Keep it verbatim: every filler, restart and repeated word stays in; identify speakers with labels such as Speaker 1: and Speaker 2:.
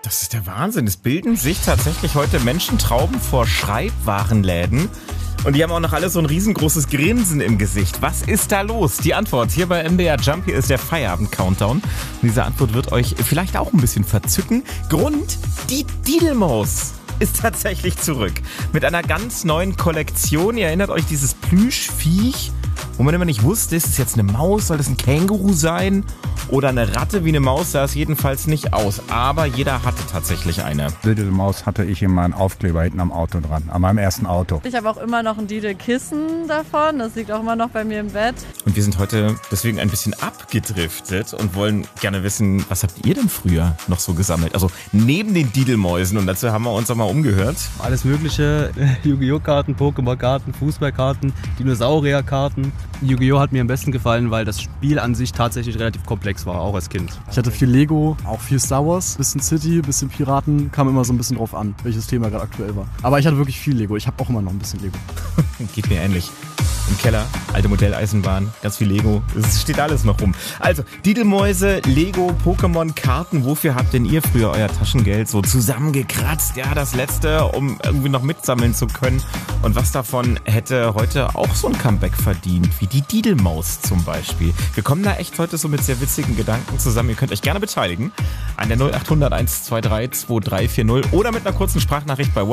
Speaker 1: Das ist der Wahnsinn. Es bilden sich tatsächlich heute Menschentrauben vor Schreibwarenläden. Und die haben auch noch alle so ein riesengroßes Grinsen im Gesicht. Was ist da los? Die Antwort hier bei M D R Jump. Hier ist der Feierabend-Countdown. Und diese Antwort wird euch vielleicht auch ein bisschen verzücken. Grund, die Didelmaus ist tatsächlich zurück. Mit einer ganz neuen Kollektion. Ihr erinnert euch dieses Plüschviech, wo man immer nicht wusste, ist es jetzt eine Maus, soll das ein Känguru sein? Oder eine Ratte? Wie eine Maus sah es jedenfalls nicht aus. Aber jeder hatte tatsächlich eine.
Speaker 2: Didelmaus hatte ich immer einen Aufkleber hinten am Auto dran, an meinem ersten Auto.
Speaker 3: Ich habe auch immer noch ein Didelkissen davon, das liegt auch immer noch bei mir im Bett.
Speaker 1: Und wir sind heute deswegen ein bisschen abgedriftet und wollen gerne wissen, was habt ihr denn früher noch so gesammelt? Also neben den Didelmäusen, und dazu haben wir uns auch mal umgehört.
Speaker 4: Alles mögliche, Yu-Gi-Oh! Karten, Pokémon-Karten, Fußballkarten, Dinosaurier-Karten. Yu-Gi-Oh! Hat mir am besten gefallen, weil das Spiel an sich tatsächlich relativ komplex war, auch als Kind.
Speaker 5: Ich hatte viel Lego, auch viel Star Wars, bisschen City, bisschen Piraten, kam immer so ein bisschen drauf an, welches Thema gerade aktuell war. Aber ich hatte wirklich viel Lego, ich habe auch immer noch ein bisschen Lego.
Speaker 1: Geht mir ähnlich. Im Keller, alte Modelleisenbahn, ganz viel Lego, es steht alles noch rum. Also, Didelmäuse, Lego, Pokémon-Karten, wofür habt denn ihr früher euer Taschengeld so zusammengekratzt? Ja, das Letzte, um irgendwie noch mitsammeln zu können. Und was davon hätte heute auch so ein Comeback verdient, wie die Didelmaus zum Beispiel. Wir kommen da echt heute so mit sehr witzigen Gedanken zusammen. Ihr könnt euch gerne beteiligen an der null acht hundert eins zwei drei zwei drei vier null oder mit einer kurzen Sprachnachricht bei WhatsApp.